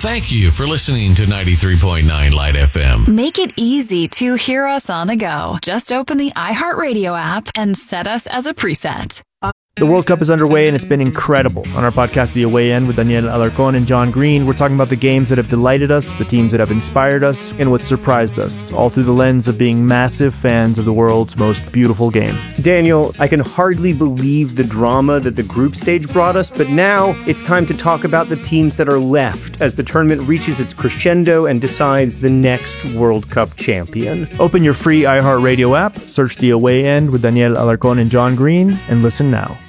Thank you for listening to 93.9 Light FM. Make it easy to hear us on the go. Just open the iHeartRadio app and set us as a preset. The World Cup is underway and it's been incredible. On our podcast, The Away End, with Daniel Alarcon and John Green, we're talking about the games that have delighted us, the teams that have inspired us, and what surprised us, all through the lens of being massive fans of the world's most beautiful game. Daniel, I can hardly believe the drama that the group stage brought us, but now it's time to talk about the teams that are left as the tournament reaches its crescendo and decides the next World Cup champion. Open your free iHeartRadio app, search The Away End with Daniel Alarcon and John Green, and listen now.